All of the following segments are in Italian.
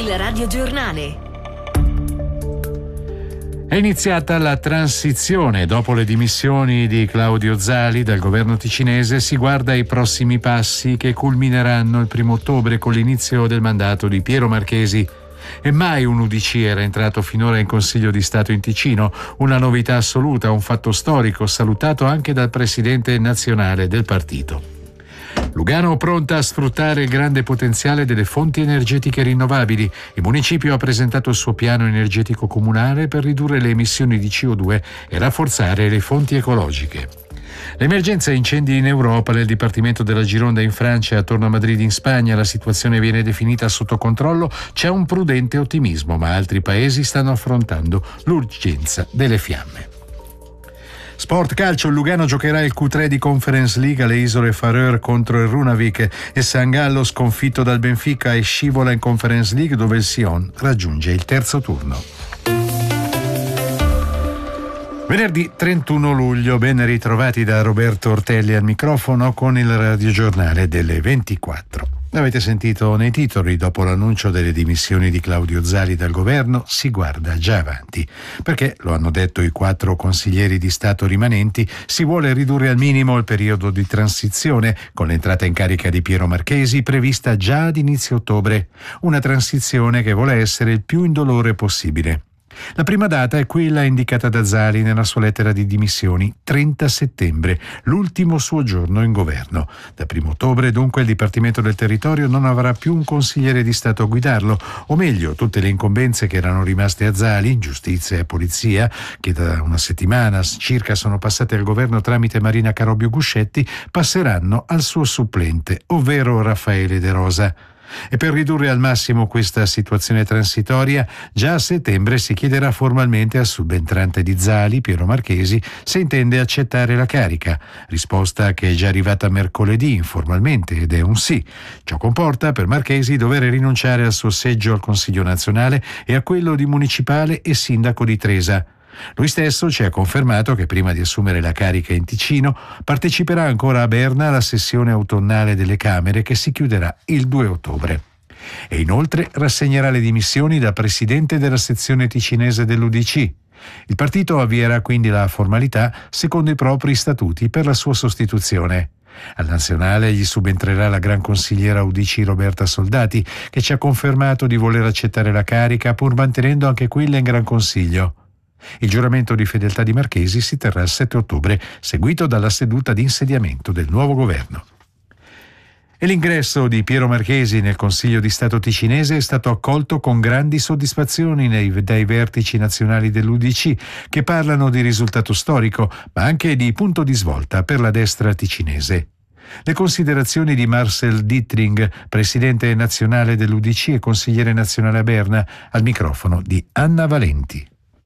Il radiogiornale. È iniziata la transizione. Dopo le dimissioni di Claudio Zali dal governo ticinese si guarda ai prossimi passi che culmineranno il 1° ottobre con l'inizio del mandato di Piero Marchesi. E mai un UDC era entrato finora in Consiglio di Stato in Ticino, una novità assoluta, un fatto storico salutato anche dal presidente nazionale del partito. Lugano pronta a sfruttare il grande potenziale delle fonti energetiche rinnovabili. Il municipio ha presentato il suo piano energetico comunale per ridurre le emissioni di CO2 e rafforzare le fonti ecologiche. L'emergenza incendi in Europa, nel Dipartimento della Gironda in Francia e attorno a Madrid in Spagna, la situazione viene definita sotto controllo, c'è un prudente ottimismo, ma altri paesi stanno affrontando l'urgenza delle fiamme. Sport calcio, il Lugano giocherà il Q3 di Conference League alle Isole Faroe contro il Runavik e San Gallo, sconfitto dal Benfica, e scivola in Conference League dove il Sion raggiunge il terzo turno. Venerdì 31 luglio, ben ritrovati da Roberto Ortelli al microfono con il radiogiornale delle 24. L'avete sentito nei titoli: dopo l'annuncio delle dimissioni di Claudio Zali dal governo si guarda già avanti, perché, lo hanno detto i 4 consiglieri di Stato rimanenti, si vuole ridurre al minimo il periodo di transizione con l'entrata in carica di Piero Marchesi prevista già ad inizio ottobre, una transizione che vuole essere il più indolore possibile. La prima data è quella indicata da Zali nella sua lettera di dimissioni, 30 settembre, l'ultimo suo giorno in governo. Da 1° ottobre dunque il Dipartimento del Territorio non avrà più un consigliere di Stato a guidarlo, o meglio, tutte le incombenze che erano rimaste a Zali, giustizia e polizia, che da una settimana circa sono passate al governo tramite Marina Carobbio Guscetti, passeranno al suo supplente, ovvero Raffaele De Rosa. E per ridurre al massimo questa situazione transitoria, già a settembre si chiederà formalmente al subentrante di Zali, Piero Marchesi, se intende accettare la carica, risposta che è già arrivata mercoledì informalmente ed è un sì. Ciò comporta per Marchesi dover rinunciare al suo seggio al Consiglio nazionale e a quello di municipale e sindaco di Tresa. Lui stesso ci ha confermato che prima di assumere la carica in Ticino parteciperà ancora a Berna alla sessione autunnale delle Camere che si chiuderà il 2 ottobre. E inoltre rassegnerà le dimissioni da presidente della sezione ticinese dell'UDC. Il partito avvierà quindi la formalità secondo i propri statuti per la sua sostituzione. Al nazionale gli subentrerà la gran consigliera UDC Roberta Soldati, che ci ha confermato di voler accettare la carica pur mantenendo anche quella in Gran Consiglio. Il giuramento di fedeltà di Marchesi si terrà il 7 ottobre, seguito dalla seduta di insediamento del nuovo governo. E l'ingresso di Piero Marchesi nel Consiglio di Stato ticinese è stato accolto con grandi soddisfazioni dai vertici nazionali dell'UDC, che parlano di risultato storico, ma anche di punto di svolta per la destra ticinese. Le considerazioni di Marcel Dittring, presidente nazionale dell'UDC e consigliere nazionale a Berna, al microfono di Anna Valenti.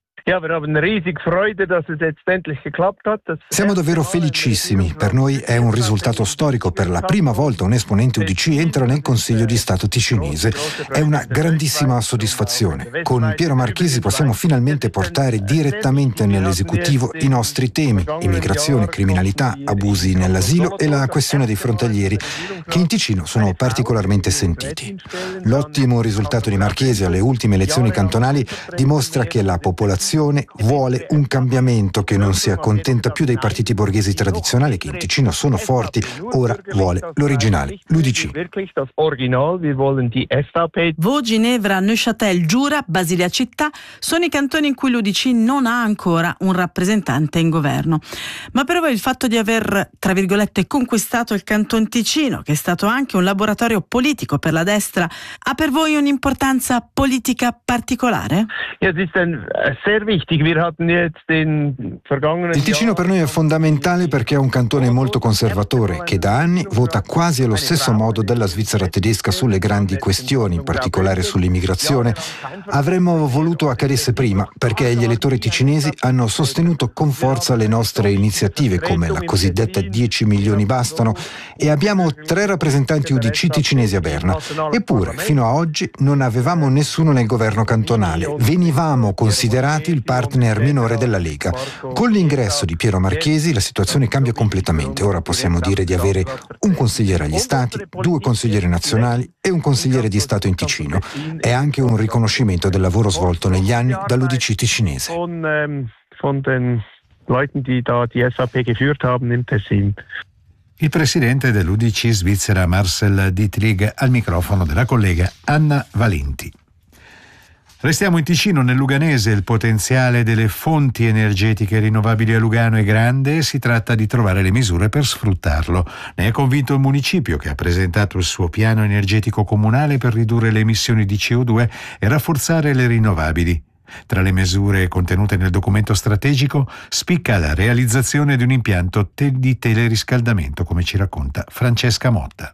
Siamo davvero felicissimi. Per noi è un risultato storico. Per la prima volta un esponente UDC entra nel Consiglio di Stato ticinese. È una grandissima soddisfazione. Con Piero Marchesi possiamo finalmente portare direttamente nell'esecutivo i nostri temi: immigrazione, criminalità, abusi nell'asilo e la questione dei frontalieri, che in Ticino sono particolarmente sentiti. L'ottimo risultato di Marchesi alle ultime elezioni cantonali dimostra che la popolazione vuole un cambiamento, che non si accontenta più dei partiti borghesi tradizionali che in Ticino sono forti, ora vuole l'originale, l'UDC. Vaud, Ginevra, Neuchâtel, Giura, Basilea Città sono i cantoni in cui l'UDC non ha ancora un rappresentante in governo. Ma per voi il fatto di aver, tra virgolette, conquistato il Canton Ticino, che è stato anche un laboratorio politico per la destra, ha per voi un'importanza politica particolare? Il Ticino per noi è fondamentale perché è un cantone molto conservatore che da anni vota quasi allo stesso modo della Svizzera tedesca sulle grandi questioni, in particolare sull'immigrazione. Avremmo voluto accadesse prima perché gli elettori ticinesi hanno sostenuto con forza le nostre iniziative come la cosiddetta 10 milioni bastano e abbiamo 3 rappresentanti UDC ticinesi a Berna. Eppure fino a oggi non avevamo nessuno nel governo cantonale. Venivamo considerati il partner minore della Lega. Con l'ingresso di Piero Marchesi la situazione cambia completamente. Ora possiamo dire di avere un consigliere agli Stati, 2 consiglieri nazionali e un consigliere di Stato in Ticino. È anche un riconoscimento del lavoro svolto negli anni dall'UDC ticinese. Il presidente dell'UDC svizzera Marcel Dietrich al microfono della collega Anna Valenti. Restiamo in Ticino, nel Luganese. Il potenziale delle fonti energetiche rinnovabili a Lugano è grande e si tratta di trovare le misure per sfruttarlo. Ne è convinto il municipio, che ha presentato il suo piano energetico comunale per ridurre le emissioni di CO2 e rafforzare le rinnovabili. Tra le misure contenute nel documento strategico spicca la realizzazione di un impianto di teleriscaldamento, come ci racconta Francesca Motta.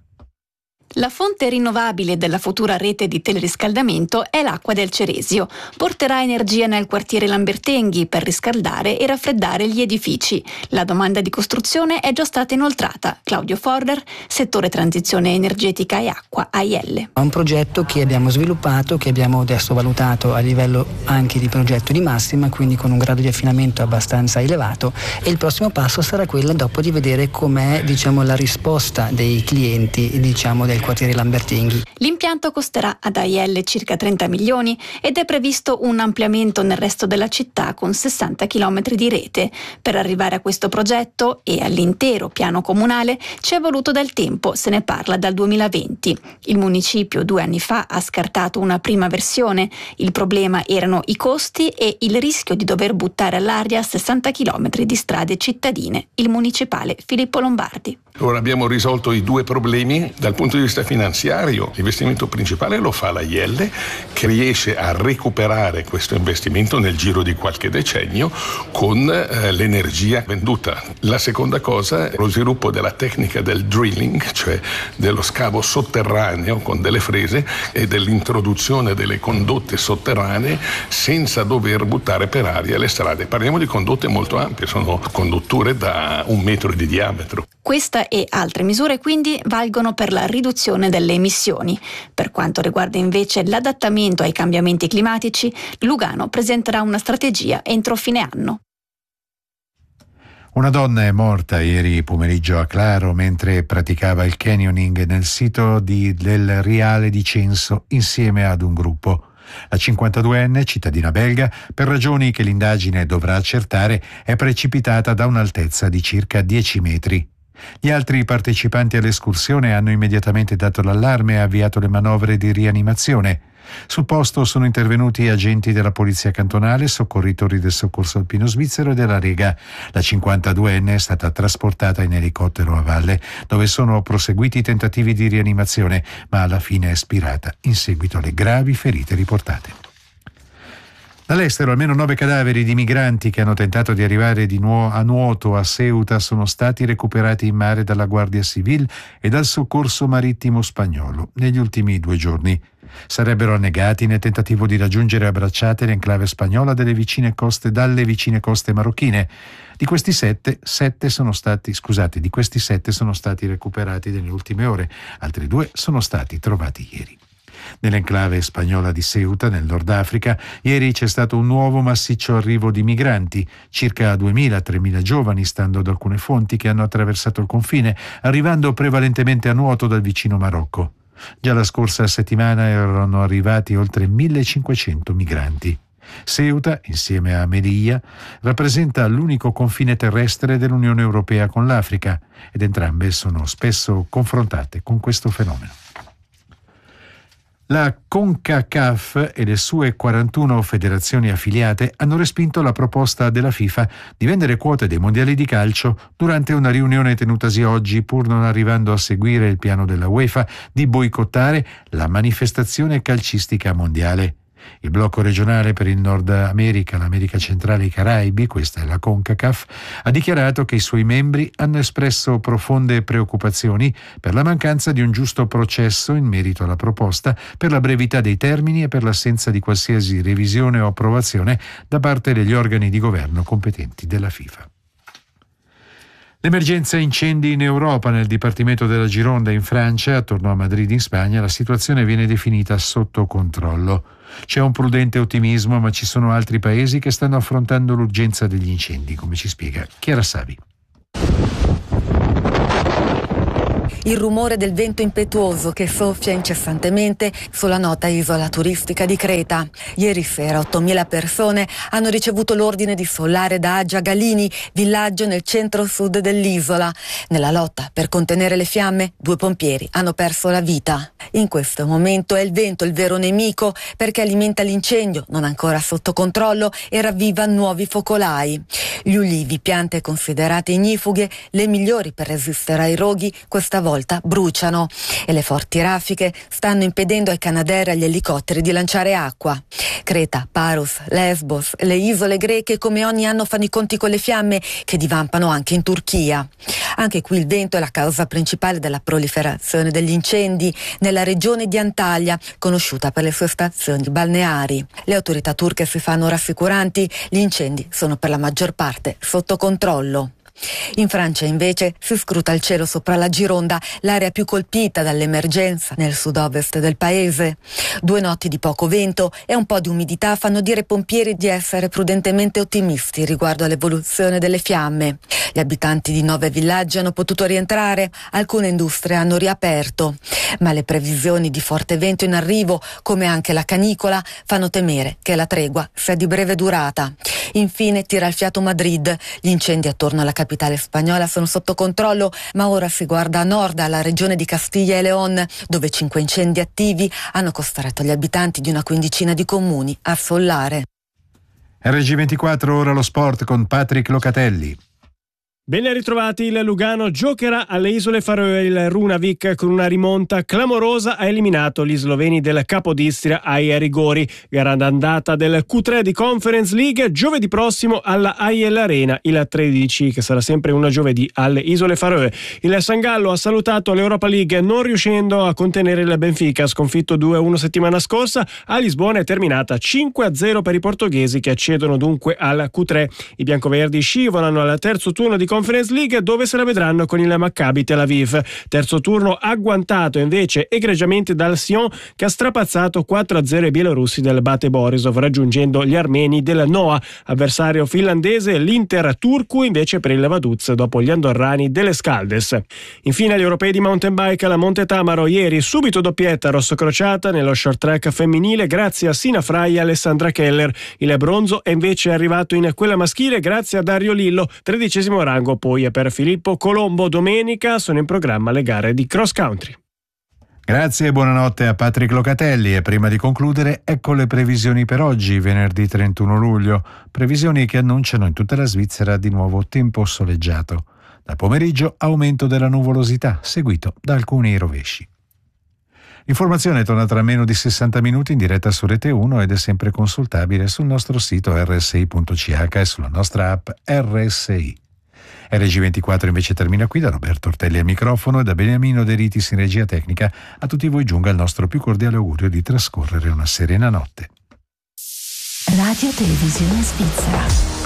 La fonte rinnovabile della futura rete di teleriscaldamento è l'acqua del Ceresio. Porterà energia nel quartiere Lambertenghi per riscaldare e raffreddare gli edifici. La domanda di costruzione è già stata inoltrata. Claudio Forder, settore transizione energetica e acqua, AIL. È un progetto che abbiamo sviluppato, che abbiamo adesso valutato a livello anche di progetto di massima, quindi con un grado di affinamento abbastanza elevato, e il prossimo passo sarà quello dopo di vedere com'è la risposta dei clienti del quartiere Lambertenghi. L'impianto costerà ad AIL circa 30 milioni ed è previsto un ampliamento nel resto della città con 60 km di rete. Per arrivare a questo progetto e all'intero piano comunale ci è voluto del tempo, se ne parla dal 2020. Il municipio 2 anni fa ha scartato una prima versione. Il problema erano i costi e il rischio di dover buttare all'aria 60 km di strade cittadine. Il municipale Filippo Lombardi. Ora abbiamo risolto i 2 problemi dal punto di vista finanziario. L'investimento principale lo fa l'AIL, che riesce a recuperare questo investimento nel giro di qualche decennio con l'energia venduta. La seconda cosa è lo sviluppo della tecnica del drilling, cioè dello scavo sotterraneo con delle frese e dell'introduzione delle condotte sotterranee senza dover buttare per aria le strade. Parliamo di condotte molto ampie, sono condutture da 1 metro di diametro. Questa e altre misure quindi valgono per la riduzione delle emissioni. Per quanto riguarda invece l'adattamento ai cambiamenti climatici, Lugano presenterà una strategia entro fine anno. Una donna è morta ieri pomeriggio a Claro mentre praticava il canyoning nel sito del Riale di Censo insieme ad un gruppo. La 52enne, cittadina belga, per ragioni che l'indagine dovrà accertare, è precipitata da un'altezza di circa 10 metri. Gli altri partecipanti all'escursione hanno immediatamente dato l'allarme e avviato le manovre di rianimazione. Sul posto sono intervenuti agenti della polizia cantonale, soccorritori del soccorso alpino svizzero e della Lega. La 52enne è stata trasportata in elicottero a valle, dove sono proseguiti i tentativi di rianimazione, ma alla fine è spirata in seguito alle gravi ferite riportate. Dall'estero almeno 9 cadaveri di migranti che hanno tentato di arrivare a nuoto a Ceuta sono stati recuperati in mare dalla Guardia Civile e dal soccorso marittimo spagnolo negli ultimi 2 giorni. Sarebbero annegati nel tentativo di raggiungere a bracciate l'enclave spagnola dalle vicine coste marocchine. Di questi 7 sono stati recuperati nelle ultime ore, altri 2 sono stati trovati ieri. Nell'enclave spagnola di Ceuta, nel Nord Africa, ieri c'è stato un nuovo massiccio arrivo di migranti, circa 2.000-3.000 giovani, stando ad alcune fonti, che hanno attraversato il confine, arrivando prevalentemente a nuoto dal vicino Marocco. Già la scorsa settimana erano arrivati oltre 1.500 migranti. Ceuta, insieme a Melilla, rappresenta l'unico confine terrestre dell'Unione Europea con l'Africa ed entrambe sono spesso confrontate con questo fenomeno. La CONCACAF e le sue 41 federazioni affiliate hanno respinto la proposta della FIFA di vendere quote dei mondiali di calcio durante una riunione tenutasi oggi, pur non arrivando a seguire il piano della UEFA di boicottare la manifestazione calcistica mondiale. Il blocco regionale per il Nord America, l'America centrale e i Caraibi, questa è la CONCACAF, ha dichiarato che i suoi membri hanno espresso profonde preoccupazioni per la mancanza di un giusto processo in merito alla proposta, per la brevità dei termini e per l'assenza di qualsiasi revisione o approvazione da parte degli organi di governo competenti della FIFA. L'emergenza incendi in Europa. Nel Dipartimento della Gironda in Francia, attorno a Madrid in Spagna, la situazione viene definita sotto controllo. C'è un prudente ottimismo, ma ci sono altri paesi che stanno affrontando l'urgenza degli incendi, come ci spiega Chiara Savi. Il rumore del vento impetuoso che soffia incessantemente sulla nota isola turistica di Creta. Ieri sera 8.000 persone hanno ricevuto l'ordine di sfollare da Agia Galini, villaggio nel centro-sud dell'isola. Nella lotta per contenere le fiamme, 2 pompieri hanno perso la vita. In questo momento è il vento il vero nemico, perché alimenta l'incendio, non ancora sotto controllo, e ravviva nuovi focolai. Gli ulivi, piante considerate ignifughe, le migliori per resistere ai roghi, questa volta bruciano, e le forti raffiche stanno impedendo ai Canadair e agli elicotteri di lanciare acqua. Creta, Paros, Lesbos e le isole greche come ogni anno fanno i conti con le fiamme che divampano anche in Turchia. Anche qui il vento è la causa principale della proliferazione degli incendi nella regione di Antalya, conosciuta per le sue stazioni balneari. Le autorità turche si fanno rassicuranti, gli incendi sono per la maggior parte sotto controllo. In Francia invece si scruta il cielo sopra la Gironda, l'area più colpita dall'emergenza nel sud-ovest del paese. 2 notti di poco vento e un po' di umidità fanno dire ai pompieri di essere prudentemente ottimisti riguardo all'evoluzione delle fiamme. Gli abitanti di 9 villaggi hanno potuto rientrare, alcune industrie hanno riaperto, ma le previsioni di forte vento in arrivo, come anche la canicola, fanno temere che la tregua sia di breve durata. Infine tira il fiato Madrid, gli incendi attorno alla capitale spagnola sono sotto controllo, ma ora si guarda a nord, alla regione di Castiglia e León, dove 5 incendi attivi hanno costretto gli abitanti di una quindicina di comuni a sfollare. RG24, ora lo sport con Patrick Locatelli. Ben ritrovati, il Lugano giocherà alle Isole Faroe. Il Runavik con una rimonta clamorosa ha eliminato gli sloveni del Capodistria ai rigori. Grande andata del Q3 di Conference League giovedì prossimo alla AIL Arena, il 13, che sarà sempre un giovedì alle Isole Faroe. Il Sangallo ha salutato l'Europa League non riuscendo a contenere il Benfica, sconfitto 2-1 settimana scorsa. A Lisbona è terminata 5-0 per i portoghesi, che accedono dunque al Q3. I biancoverdi scivolano al terzo turno di Conference League, dove se la vedranno con il Maccabi Tel Aviv. Terzo turno agguantato invece egregiamente dal Sion, che ha strapazzato 4-0 i bielorussi del Bate Borisov, raggiungendo gli armeni del Noa. Avversario finlandese l'Inter Turku invece per il Vaduz, dopo gli andorrani delle Scaldes. Infine gli europei di mountain bike alla Monte Tamaro, ieri subito doppietta rosso-crociata nello short track femminile grazie a Sina Frey e Alessandra Keller. Il bronzo è invece arrivato in quella maschile grazie a Dario Lillo, 13° rango poi per Filippo Colombo. Domenica sono in programma le gare di cross country. Grazie e buonanotte a Patrick Locatelli. E prima di concludere, ecco le previsioni per oggi, venerdì 31 luglio. Previsioni che annunciano in tutta la Svizzera di nuovo tempo soleggiato. Dal pomeriggio aumento della nuvolosità, seguito da alcuni rovesci. L'informazione torna tra meno di 60 minuti in diretta su Rete 1 ed è sempre consultabile sul nostro sito rsi.ch e sulla nostra app RSI. RG24 invece termina qui. Da Roberto Ortelli al microfono e da Beniamino De Ritis in regia tecnica. A tutti voi giunga il nostro più cordiale augurio di trascorrere una serena notte. Radio Televisione Svizzera.